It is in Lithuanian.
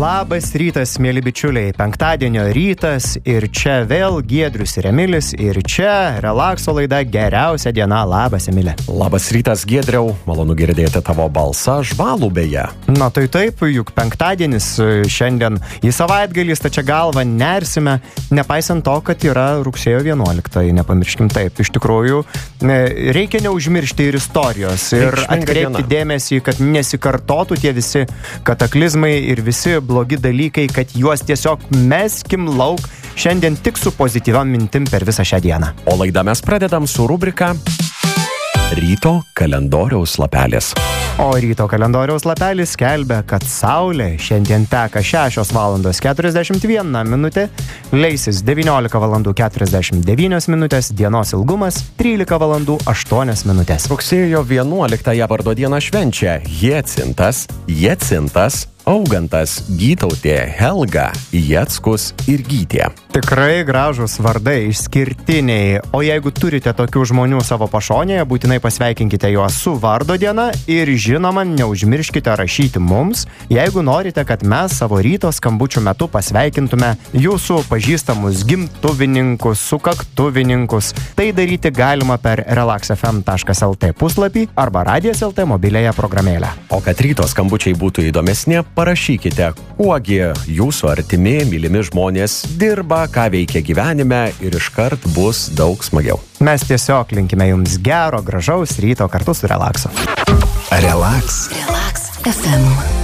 Labas rytas, mėly bičiuliai. Penktadienio rytas ir čia vėl Giedrius ir Emilis ir čia relakso laida Geriausia diena. Labas, Emilė. Labas rytas, Giedriau. Malonu girdėti tavo balsą žvalų beje. Na tai taip, juk penktadienis šiandien į savaitgalį stačia galva nersime, nepaisant to, kad yra rugsėjo 11. Nepamirškim taip. Iš tikrųjų, reikia neužmiršti ir istorijos ir atkreipti dėmesį, kad nesikartotų tie visi kataklizmai ir visi blogi dalykai, kad juos tiesiog meskim lauk šiandien tik su pozityviom mintim per visą šią dieną. O laidą mes pradedam su rubrika Ryto kalendoriaus lapelis. O ryto kalendoriaus lapelis skelbia, kad Saulė šiandien teka 6 valandos 41 minutė, leisis 19 valandų 49 minutės, dienos ilgumas 13 valandų 8 minutės. Rugsėjo 11 vardo dieną švenčia Jacintas, Augantas, Gytautė, Helga, Jackus ir Gytė. Tikrai gražus vardai, išskirtiniai. O jeigu turite tokių žmonių savo pašonėje, būtinai pasveikinkite juos su vardo diena ir žinoma, neužmirškite rašyti mums, jeigu norite, kad mes savo ryto skambučių metu pasveikintume jūsų pažįstamus gimtuvininkus, sukaktuvininkus. Tai daryti galima per relaxfm.lt puslapį arba Radijas LT mobiliąją programėlę. O kad ryto skambučiai būtų įdomesni, parašykite, kuogi jūsų artimi, mylimi žmonės dirba, ką veikia gyvenime ir iškart bus daug smagiau. Mes tiesiog linkime jums gero, gražaus ryto kartu su Relaksu. Relax FM.